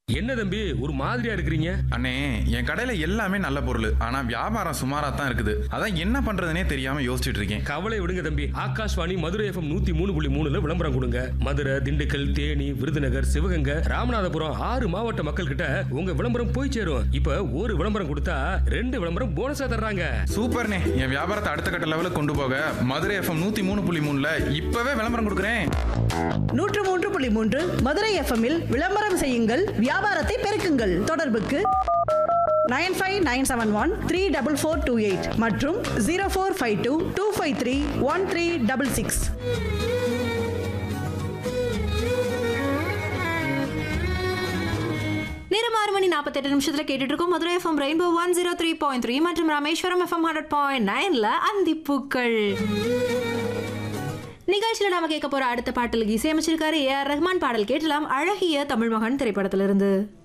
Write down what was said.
என்ன தம்பி ஒரு மாதிரியா இருக்கிறீங்க? அண்ணே, என் கடையில எல்லாமே நல்ல பொருள். ஆனா வியாபாரம் சுமாரா தான் இருக்குது. அதான் என்ன பண்றதுனே தெரியாம யோசிச்சுட்டு இருக்கேன். கவலை விடுங்க தம்பி. ஆகாஷ்வாணி மதுரை எஃப்எம் 103.3ல விளம்பரம் கொடுங்க. மதுரை, திண்டுக்கல், தேனி, விருதுநகர், சிவகங்கை, ராமநாதபுரம் 6 மாவட்ட மக்கள் கிட்ட உங்க விளம்பரம் போய் சேரும். இப்ப ஒரு விளம்பரம் கொடுத்தா 2 விளம்பரம் போனஸா தர்றாங்க. சூப்பர்ண்ணே, என் வியாபாரத்தை அடுத்த கட்ட லெவலுக்கு கொண்டு போக மதுரை எஃப்எம் 103.3ல இப்பவே விளம்பரம் கொடுக்குறேன். 103.3 மதுரை எஃப்எம்மில் விளம்பரம் செய்யுங்கள், வியாபாரத்தை பெருக்குங்கள். தொடர்புக்கு 9597134428 மற்றும் 0452253136. நேரம் 6 மணி 48 நிமிஷத்துல கேட்டுட்டு இருக்கோம் மதுரை எஃப்எம் ரெயின்போ 103.3 மற்றும் ராமேஸ்வரம் எஃப்எம் 100.9ல அந்திப்பூக்கள் நிகழ்ச்சியில நாம கேட்க போற அடுத்த பாடலுக்கு இசையமைச்சிருக்காரு ஏ ஆர் ரஹ்மான். பாடல் கேட்டலாம் அழகிய தமிழ் மகன் திரைப்படத்திலிருந்து.